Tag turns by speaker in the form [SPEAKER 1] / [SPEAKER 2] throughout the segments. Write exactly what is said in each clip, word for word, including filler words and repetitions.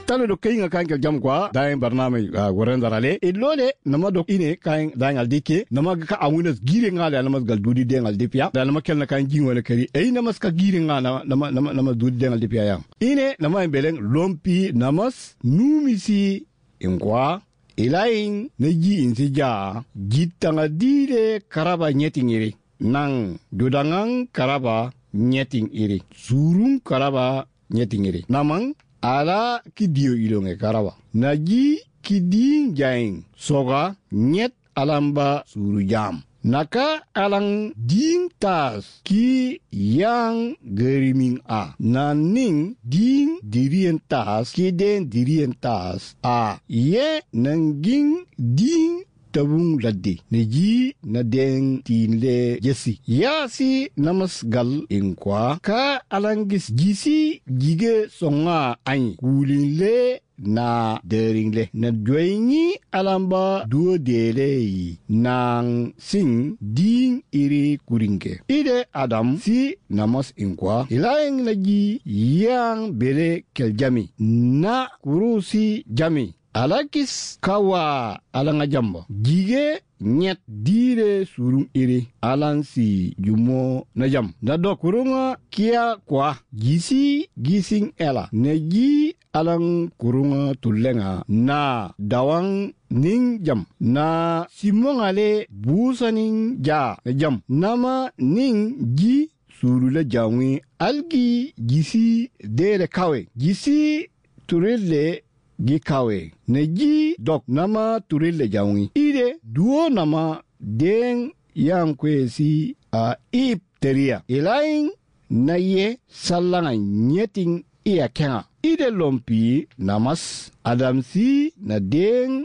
[SPEAKER 1] talo do kaynga kankel jam kwa dayen barnamij goren darale illole nama do ine kayn dayen dike nama ka awunas gire ngale nama gal dudi dengal dipya da nama kelna kan jingole kari e nama ska gire ngana nama nama nama dudi dengal dipya yam ine nama beleng lompi namas numisi ingwa ilayin neji insija jitanga dire karaba nyeting iri nang dudangang karaba nyeting iri surung karaba nyeting iri namang ala kidio ilonge karawa naji kiding jaing soga nyet alamba suru jam naka alang ding tas ki yang geriming a naning ding dirien tas ki den dirien tas a ye nanging ding tabung laddi neji na den tinle jesi yasi namas gal inkwa ka alangis jisi jige songa ai kulinle na deringle na dwenyi alamba duo dele nang sing ding iri kuringe ide adam si namas inkwa ilaeng naji yang bere keljami na kurusi jami alakis kawa alanga jamba jige nyet dire surung iri alansi jumo na jam na do kurunga kia kwa gisi gising ela neji alang kurunga tulenga na dawang ning jam na simongale busaning ja na jam nama ning ji surule jawi algi gisi dere kawe gisi turele gikawe neji dok nama turile jawi ide duo nama den yankwesi a ip teria ilain naye salanga nyeting iya kenga ide lompi namas adamsi na den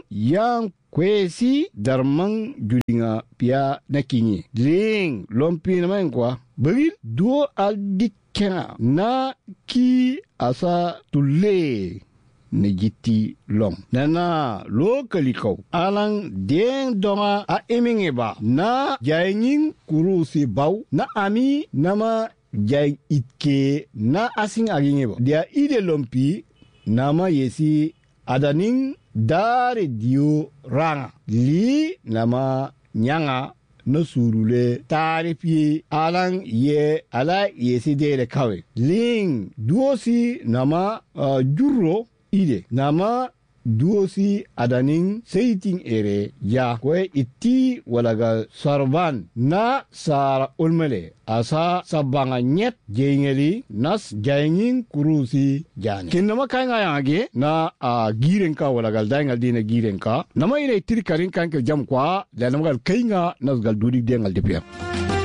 [SPEAKER 1] yankwesi darmang judinga pia nakinyi ling lompi nama kwa bagil duo aldik kenga na ki asa tulle nejiti long nana lokaliko alang deng donga a emingeba na jaying kurusi bau na ami nama jay itke na asing agingeba dia ide lompi nama yesi adaning dare dio ranga li nama nyanga no surule tarifi alang ye ala yesi dere kawe ling duosi nama uh, jurro ide nama duosi adaning seiting ere ya kwe iti walaga sarban na sara ulmele asa sabanga nyet jengeli nas jayingin kurusi jani kinama kanga yange na uh, girenka walaga daingal dina girenka nama ine tirikarin kanke jam kwa la namagal kainga nasgal dudik dengal depia